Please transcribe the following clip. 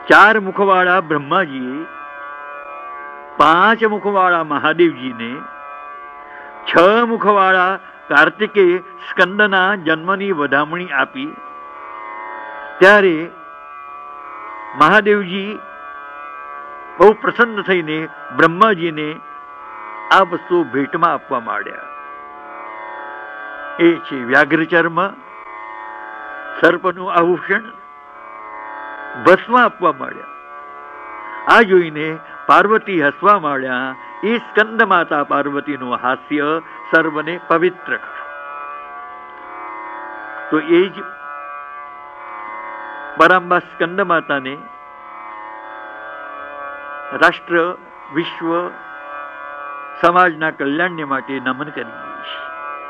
ચાર મુખવાળા બ્રહ્માજીએ 5 મુખવાળા મહાદેવજીને 6 મુખવાળા કાર્તિકે સ્કંદના જન્મની વધામણી આપી ત્યારે મહાદેવજી બહુ પ્રસન્ન થઈને બ્રહ્માજીને આ વસ્તુ ભેટમાં આપવા માંડ્યા. એ છે વ્યાઘ્ર ચર્મ, સર્પનું આભૂષણ, ભસ્મ આપવા માંડ્યા. આ જોઈને પાર્વતી હસવા માંડ્યા. એ સ્કંદ માતા પાર્વતીનું હાસ્ય સર્વને પવિત્ર કર્યું. તો એ જ પરાંબા સ્કંદ માતાને રાષ્ટ્ર વિશ્વ સમાજના કલ્યાણને માટે નમન કરીએ.